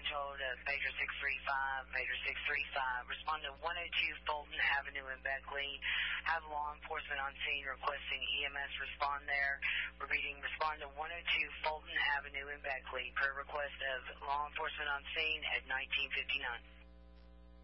told Major 635, Major 635, respond to 102 Fulton Avenue in Beckley. Have law enforcement on scene requesting EMS respond there. Repeating, respond to 102 Fulton Avenue in Beckley per request of law enforcement on scene at 1959.